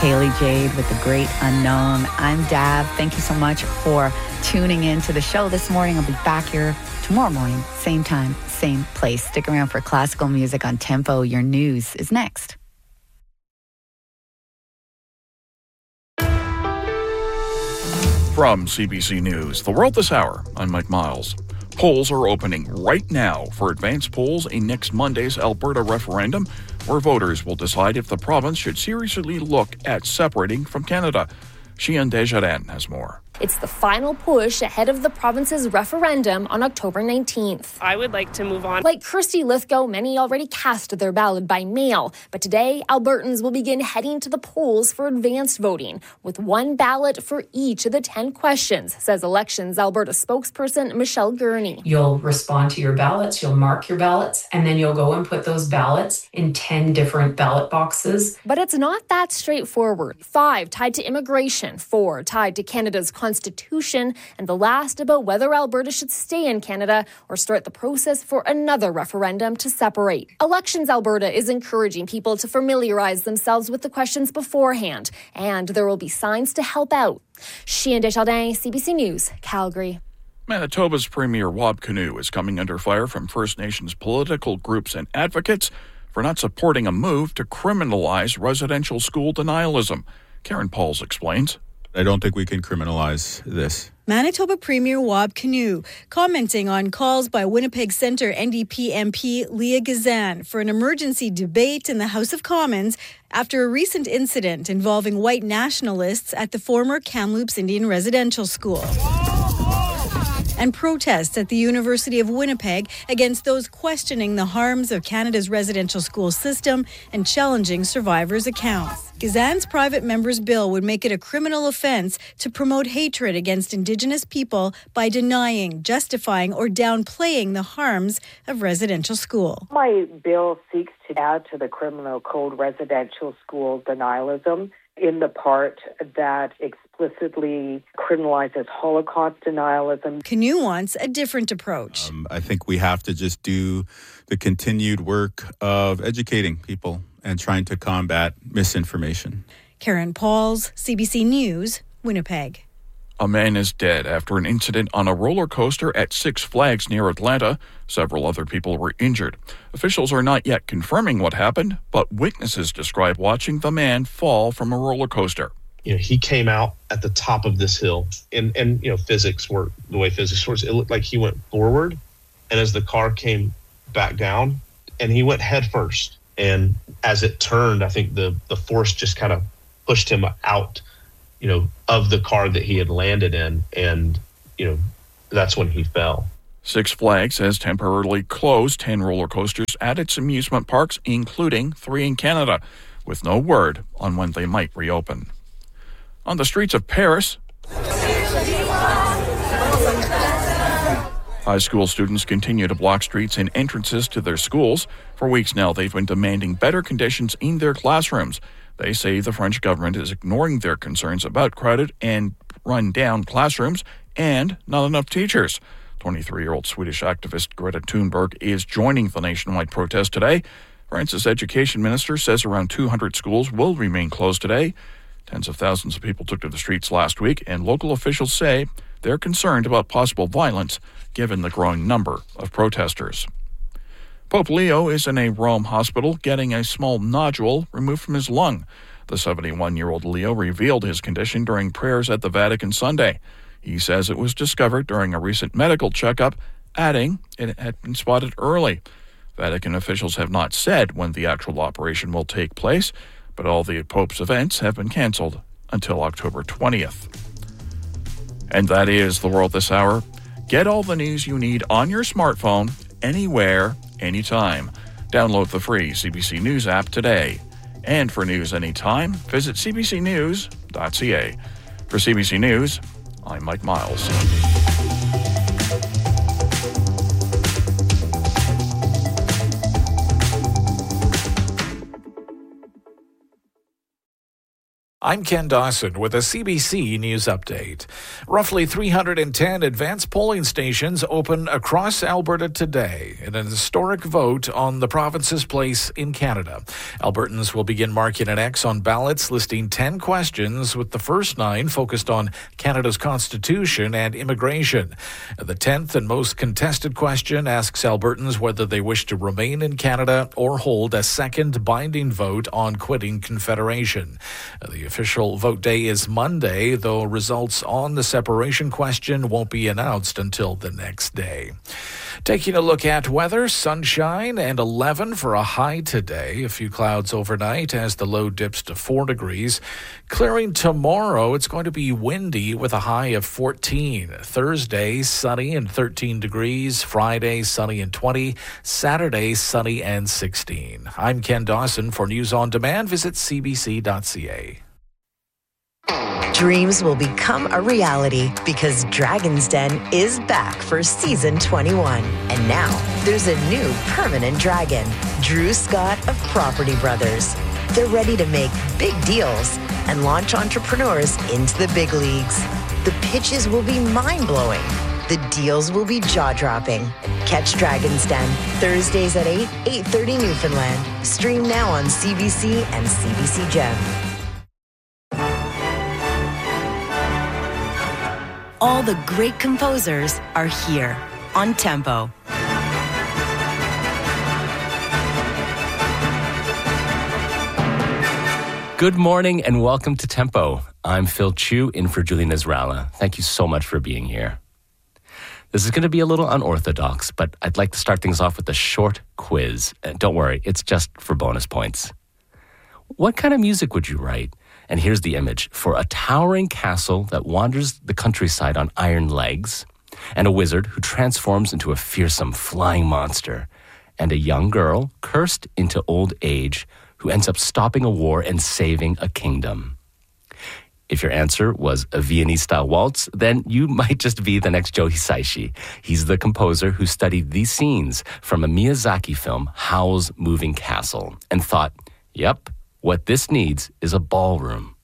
Haley Jade with The Great Unknown. I'm Dav. Thank you so much for tuning in to the show this morning. I'll be back here tomorrow morning, same time, same place. Stick around for classical music on Tempo. Your news is next. From CBC News, The World This Hour, I'm Mike Miles. Polls are opening right now for advance polls in next Monday's Alberta referendum, where voters will decide if the province should seriously look at separating from Canada. Chien Desjardins has more. It's the final push ahead of the province's referendum on October 19th. I would like to move on. Like Kirsty Lithgow, many already cast their ballot by mail. But today, Albertans will begin heading to the polls for advanced voting, with one ballot for each of the 10 questions, says Elections Alberta spokesperson Michelle Gurney. You'll respond to your ballots, you'll mark your ballots, and then you'll go and put those ballots in 10 different ballot boxes. But it's not that straightforward. 5 tied to immigration, 4 tied to Canada's Constitution, and the last about whether Alberta should stay in Canada or start the process for another referendum to separate. Elections Alberta is encouraging people to familiarize themselves with the questions beforehand, and there will be signs to help out. Chien Desjardins, CBC News, Calgary. Manitoba's Premier Wab Kinew is coming under fire from First Nations political groups and advocates for not supporting a move to criminalize residential school denialism. Karen Pauls explains. I don't think we can criminalize this. Manitoba Premier Wab Kinew commenting on calls by Winnipeg Centre NDP MP Leah Gazan for an emergency debate in the House of Commons after a recent incident involving white nationalists at the former Kamloops Indian Residential School. And protests at the University of Winnipeg against those questioning the harms of Canada's residential school system and challenging survivors' accounts. Gazan's private member's bill would make it a criminal offence to promote hatred against Indigenous people by denying, justifying, or downplaying the harms of residential school. My bill seeks to add to the criminal code residential school denialism in the part that explicitly criminalizes Holocaust denialism. Kinew wants a different approach. I think we have to just do the continued work of educating people and trying to combat misinformation. Karen Pauls, CBC News, Winnipeg. A man is dead after an incident on a roller coaster at Six Flags near Atlanta. Several other people were injured. Officials are not yet confirming what happened, but witnesses describe watching the man fall from a roller coaster. He came out at the top of this hill, and physics work the way physics works. It looked like he went forward, and as the car came back down, and he went head first. And as it turned, I think the force just kind of pushed him out, of the car that he had landed in, and, that's when he fell. Six Flags has temporarily closed 10 roller coasters at its amusement parks, including 3 in Canada, with no word on when they might reopen. On the streets of Paris, high school students continue to block streets and entrances to their schools. For weeks now, they've been demanding better conditions in their classrooms. They say the French government is ignoring their concerns about crowded and run-down classrooms and not enough teachers. 23-year-old Swedish activist Greta Thunberg is joining the nationwide protest today. France's education minister says around 200 schools will remain closed today. Tens of thousands of people took to the streets last week, and local officials say they're concerned about possible violence given the growing number of protesters. Pope Leo is in a Rome hospital getting a small nodule removed from his lung. The 71-year-old Leo revealed his condition during prayers at the Vatican Sunday. He says it was discovered during a recent medical checkup, adding it had been spotted early. Vatican officials have not said when the actual operation will take place, but all the Pope's events have been canceled until October 20th. And that is The World This Hour. Get all the news you need on your smartphone, anywhere, anytime. Download the free CBC News app today. And for news anytime, visit cbcnews.ca. For CBC News, I'm Mike Miles. I'm Ken Dawson with a CBC News Update. Roughly 310 advanced polling stations open across Alberta today in an historic vote on the province's place in Canada. Albertans will begin marking an X on ballots listing 10 questions, with the first 9 focused on Canada's constitution and immigration. The 10th and most contested question asks Albertans whether they wish to remain in Canada or hold a second binding vote on quitting Confederation. The official vote day is Monday, though results on the separation question won't be announced until the next day. Taking a look at weather, sunshine and 11 for a high today. A few clouds overnight as the low dips to 4 degrees. Clearing tomorrow, it's going to be windy with a high of 14. Thursday, sunny and 13 degrees. Friday, sunny and 20. Saturday, sunny and 16. I'm Ken Dawson for News on Demand. Visit cbc.ca. Dreams will become a reality because Dragon's Den is back for season 21. And now there's a new permanent dragon, Drew Scott of Property Brothers. They're ready to make big deals and launch entrepreneurs into the big leagues. The pitches will be mind-blowing. The deals will be jaw-dropping. Catch Dragon's Den Thursdays at 8, 8:30 Newfoundland. Stream now on CBC and CBC Gem. All the great composers are here on Tempo. Good morning and welcome to Tempo. I'm Phil Chu in for Julie Nasrallah. Thank you so much for being here. This is going to be a little unorthodox, but I'd like to start things off with a short quiz. Don't worry, it's just for bonus points. What kind of music would you write? And here's the image. For a towering castle that wanders the countryside on iron legs, and a wizard who transforms into a fearsome flying monster, and a young girl cursed into old age who ends up stopping a war and saving a kingdom. If your answer was a Viennese-style waltz, then you might just be the next Joe Hisaishi. He's the composer who studied these scenes from a Miyazaki film, Howl's Moving Castle, and thought, yep, what this needs is a ballroom.